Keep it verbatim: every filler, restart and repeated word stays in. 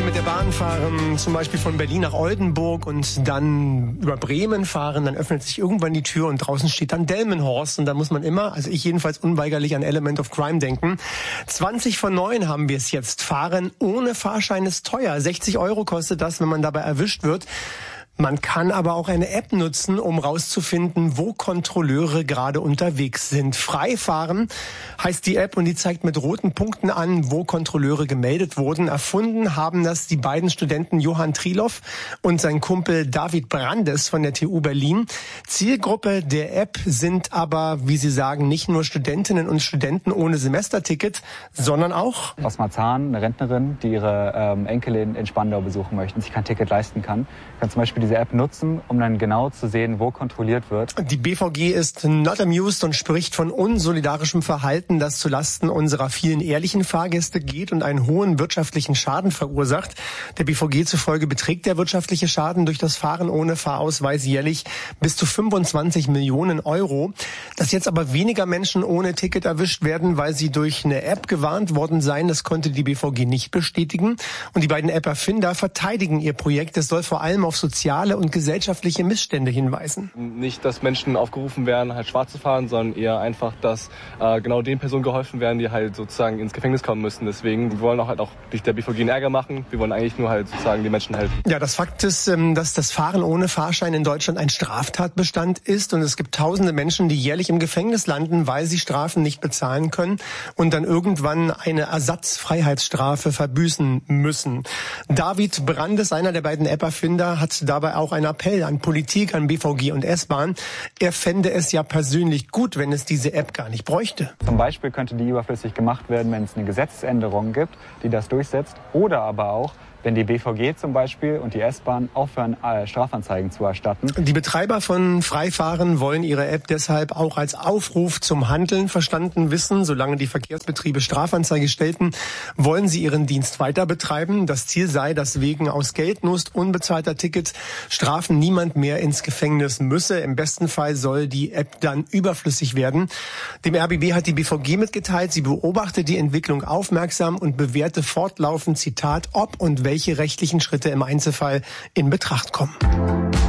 mit der Bahn fahren, zum Beispiel von Berlin nach Oldenburg und dann über Bremen fahren, dann öffnet sich irgendwann die Tür und draußen steht dann Delmenhorst und da muss man immer, also ich jedenfalls unweigerlich an Element of Crime denken. zwanzig von neun haben wir es jetzt. Fahren ohne Fahrschein ist teuer. sechzig Euro kostet das, wenn man dabei erwischt wird. Man kann aber auch eine App nutzen, um rauszufinden, wo Kontrolleure gerade unterwegs sind. Freifahren heißt die App und die zeigt mit roten Punkten an, wo Kontrolleure gemeldet wurden. Erfunden haben das die beiden Studenten Johann Triloff und sein Kumpel David Brandes von der T U Berlin. Zielgruppe der App sind aber, wie sie sagen, nicht nur Studentinnen und Studenten ohne Semesterticket, sondern auch aus Marzahn, eine Rentnerin, die ihre ähm, Enkelin in Spandau besuchen möchte und sich kein Ticket leisten kann, kann zum Beispiel diese App nutzen, um dann genau zu sehen, wo kontrolliert wird. Die B V G ist not amused und spricht von unsolidarischem Verhalten, das zulasten unserer vielen ehrlichen Fahrgäste geht und einen hohen wirtschaftlichen Schaden verursacht. Der B V G zufolge beträgt der wirtschaftliche Schaden durch das Fahren ohne Fahrausweis jährlich bis zu fünfundzwanzig Millionen Euro. Dass jetzt aber weniger Menschen ohne Ticket erwischt werden, weil sie durch eine App gewarnt worden seien, das konnte die B V G nicht bestätigen. Und die beiden App-Erfinder verteidigen ihr Projekt. Es soll vor allem auf soziale und gesellschaftliche Missstände hinweisen. Nicht, dass Menschen aufgerufen werden, halt schwarz zu fahren, sondern eher einfach, dass äh, genau den Personen geholfen werden, die halt sozusagen ins Gefängnis kommen müssen. Deswegen, wir wollen auch halt auch nicht der B V G einen Ärger machen. Wir wollen eigentlich nur halt sozusagen den Menschen helfen. Ja, das Fakt ist, dass das Fahren ohne Fahrschein in Deutschland ein Straftatbestand ist und es gibt tausende Menschen, die jährlich im Gefängnis landen, weil sie Strafen nicht bezahlen können und dann irgendwann eine Ersatzfreiheitsstrafe verbüßen müssen. David Brandes, einer der beiden App-Erfinder, hat dabei auch einen Appell an Politik, an B V G und S-Bahn. Er fände es ja persönlich gut, wenn es diese App gar nicht bräuchte. Zum Beispiel könnte die überflüssig gemacht werden, wenn es eine Gesetzesänderung gibt, die das durchsetzt. Oder aber auch, wenn die B V G zum Beispiel und die S-Bahn aufhören, Strafanzeigen zu erstatten. Die Betreiber von Freifahren wollen ihre App deshalb auch als Aufruf zum Handeln verstanden wissen. Solange die Verkehrsbetriebe Strafanzeige stellten, wollen sie ihren Dienst weiter betreiben. Das Ziel sei, dass wegen aus Geldnot unbezahlter Tickets Strafen niemand mehr ins Gefängnis müsse. Im besten Fall soll die App dann überflüssig werden. Dem R B B hat die B V G mitgeteilt, sie beobachtet die Entwicklung aufmerksam und bewerte fortlaufend, Zitat, ob und welche rechtlichen Schritte im Einzelfall in Betracht kommen.